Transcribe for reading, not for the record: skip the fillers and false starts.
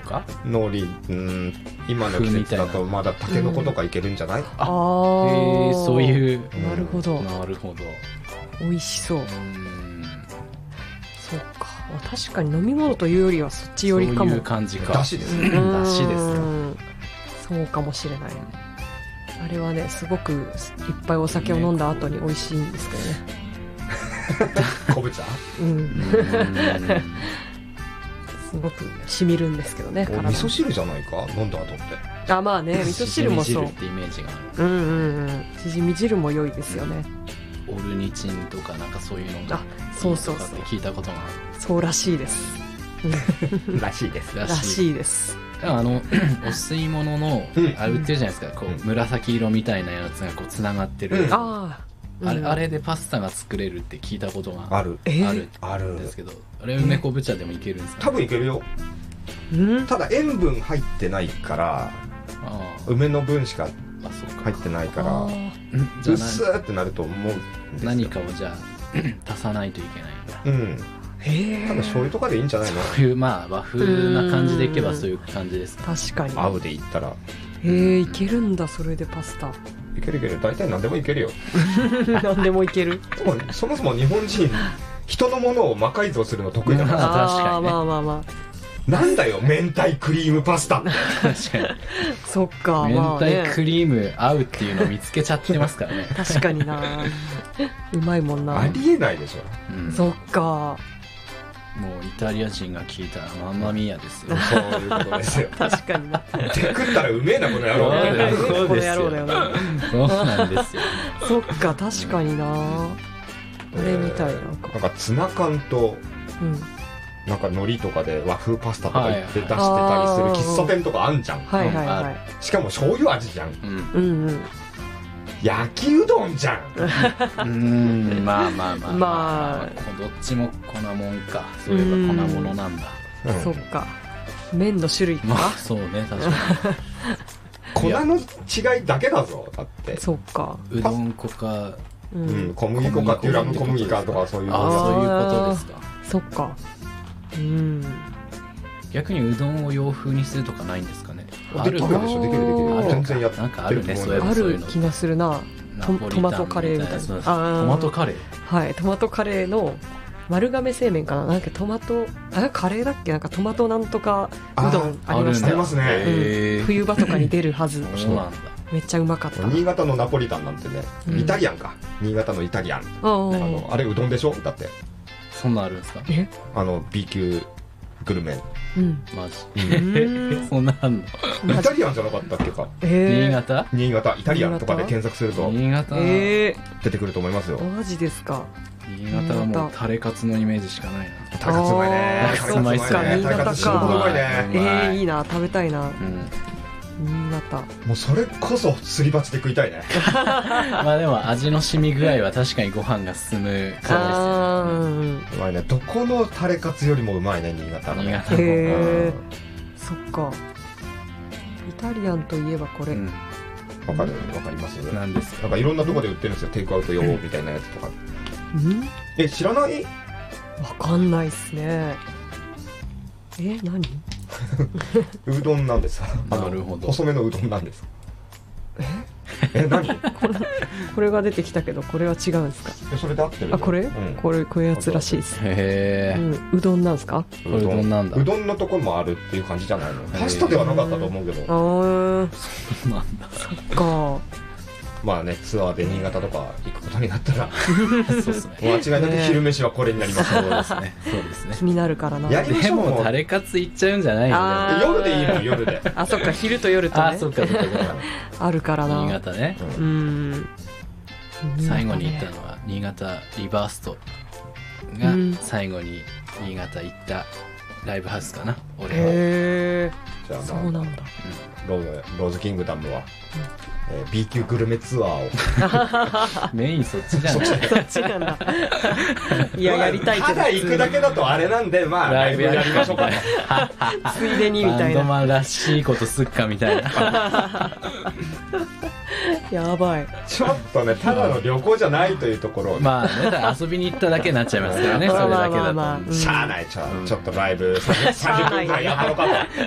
か海苔、今の季節だとまだタケノコとかいけるんじゃない？ そういう、 なるほど、 なるほど、 美味しそう。そうか、確かに飲み物というよりはそっち寄りかも。 そういう感じか。 だしですね。 だしですか。 そうかもしれない。あれはね、すごくいっぱいお酒を飲んだ後に美味しいんですけどね。 昆布茶？ すごく染みるんですけどね。 味噌汁じゃないか、飲んだ後って。 まあね、味噌汁もそう。 しじみ汁ってイメージがある。 しじみ汁も良いですよね。 オルニチンとかなんかそういうのがそうって聞いたことがある。 そうらしいです。 らしいです。 らしいです。 お吸い物のあれ売ってるじゃないですか、こう紫色みたいなやつがこうつながってる。あれでパスタが作れるって聞いたことがあるんですけど、あれ梅昆布茶でもいけるんですか？ 多分いけるよ。ただ塩分入ってないから、梅の分しか入ってないから、うっすーってなると思う。 何かをじゃあ足さないといけないんだ。 多分醤油とかでいいんじゃないの？ そういうまあ和風な感じでいけばそういう感じですか。 確かに。 合うで言ったら。 いけるんだ、それでパスタ。 いけるいける、大体何でもいけるよ。 何でもいける。 そもそも日本人、人のものを魔改造するの得意だから。 確かにね。 まあ。 なんだよ、明太クリームパスタって。 確かに。 そっか、 明太クリーム合うっていうのを見つけちゃってますからね。 確かにな。うまいもんな。 ありえないでしょ。そっか。 もうイタリア人が聞いたらマンマミアですよ。 そういうことですよ。 確かにな。 で食ったらうめえなこの野郎。 そうですよ。そうなんですよ。 そっか、確かにな。あれみたいな。 なんかツナ缶となんか海苔とかで和風パスタとか言って出してたりする喫茶店とかあんじゃん。しかも醤油味じゃん。焼きうどんじゃん。 まあどっちも粉もんか。そういえば粉物なんだ。 そっか、麺の種類か。 そうね、確かに。 粉の違いだけだぞ、だって。 そっか。 うどん粉か小麦粉かデュラム小麦かとかそういうことですか。 そっか。 逆にうどんを洋風にするとかないんですかね。 できるでしょ、できる全然やってる。 なんかあるね、そういうの。 ある気がするな。トマトカレーみたいな。 トマトカレー。 はい、トマトカレーの丸亀製麺かな、なんかトマトカレーだっけ、なんかトマトなんとかうどんありましたよ。冬場とかに出るはず。 そうなんだ。 めっちゃうまかった。 新潟のナポリタンなんてね、イタリアンか。新潟のイタリアン。あれうどんでしょ、だって。 そんなあるんですか。 B 級グルメ。 マジ。そんなあんの。 イタリアンじゃなかったっけか。 新潟イタリアンとかで検索すると新潟出てくると思いますよ。 マジですか。 新潟はもうタレカツのイメージしかないな。 タレカツうまいね。 うまいっすか。新潟か。 いいいな、食べたいな。新潟。 もうそれこそすり鉢で食いたいね。 まあでも味の染み具合は確かにご飯が進む感じですよ。 うまいね。どこのタレカツよりもうまいね、新潟の。 へえ。そっか。イタリアンといえばこれ。 わかります？ 何ですか？ なんかいろんなところで売ってるんですよ、テイクアウト用みたいなやつとか。知らない？ わかんないっすね。何？ うどんなんです。 なるほど。 細めのうどんなんです。何？ これが出てきたけど、これは違うんですか？ それで合ってる。 こういうやつらしいです。 へえ。 うどんなんですか？ うどんなんだ。 うどんのところもあるっていう感じじゃないの？パスタではなかったと思うけど。 そうなんだ。 そっか。 まあね、ツアーで新潟とか行くことになったらそうですね。 間違いなく昼飯はこれになります。 そうですね。 気になるからな。 でもタレカツいっちゃうんじゃないの？ 夜でいいの、夜で。 そっか、昼と夜とね。 そっか。 あるからな。 新潟ね。最後に行ったのは新潟リバーストが最後に新潟行ったライブハウスかな、俺は。 へえ。そうなんだ。 ローズキングダムは B 級グルメツアーをメインそっちじゃない。 そっちなんだ。いや、やりたいけど、 ただ行くだけだとあれなんで、まあライブやりましょうか。 ついでにみたいな。 バンドマンらしいことすっかみたいな。 やばい。 ちょっとね、ただの旅行じゃないというところ。 まあね、遊びに行っただけになっちゃいますからね、それだけだと。 しゃあない、ちょっとライブ30分くらいやったのかと。